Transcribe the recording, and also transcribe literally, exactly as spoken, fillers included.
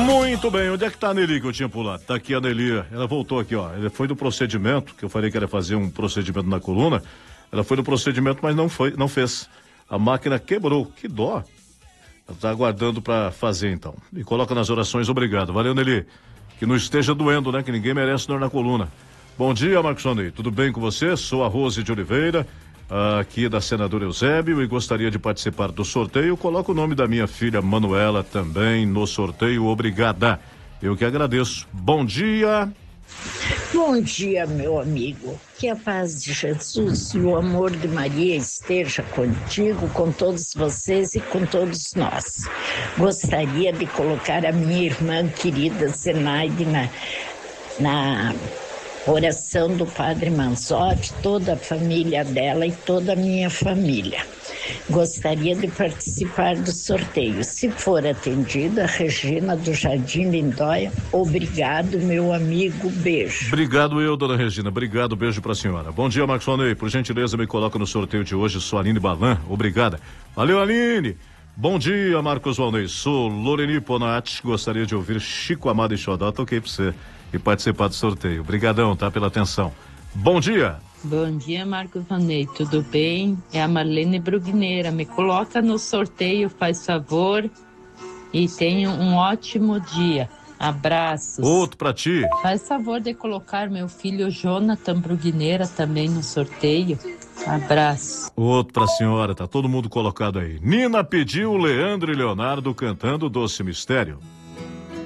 Muito bem, onde é que tá a Nelly que eu tinha pulado? Tá aqui a Nelly, ela voltou aqui, ó. Ela foi do procedimento, que eu falei que era fazer um procedimento na coluna. Ela foi do procedimento, mas não foi, não fez. A máquina quebrou, que dó. Ela tá aguardando pra fazer então. Me coloca nas orações, obrigado. Valeu, Nelly. Que não esteja doendo, né? Que ninguém merece dor na coluna. Bom dia, Marcos Sonei. Tudo bem com você? Sou a Rose de Oliveira, aqui da Senador Eusébio, e gostaria de participar do sorteio. Coloco o nome da minha filha Manuela também no sorteio. Obrigada. Eu que agradeço. Bom dia. Bom dia, meu amigo. Que a paz de Jesus e o amor de Maria esteja contigo, com todos vocês e com todos nós. Gostaria de colocar a minha irmã querida Zenaide na, na oração do Padre Manzotti, toda a família dela e toda a minha família. Gostaria de participar do sorteio. Se for atendida, Regina do Jardim Lindóia, obrigado, meu amigo, beijo. Obrigado eu, dona Regina, obrigado, beijo pra senhora. Bom dia, Marcos Sonei, por gentileza me coloca no sorteio de hoje, sou Aline Balan, obrigada. Valeu, Aline. Bom dia, Marcos Valnei, sou Loreni Ponati, gostaria de ouvir Chico Amado e Xodó, toquei pra você e participar do sorteio. Obrigadão, tá, pela atenção. Bom dia. Bom dia, Marcos Vanei, tudo bem? É a Marlene Brugneira, me coloca no sorteio, faz favor, e tenha um ótimo dia. Abraços. Outro pra ti. Faz favor de colocar meu filho Jonathan Brugneira também no sorteio. Abraço. Outro pra senhora, tá todo mundo colocado aí. Nina pediu Leandro e Leonardo cantando Doce Mistério.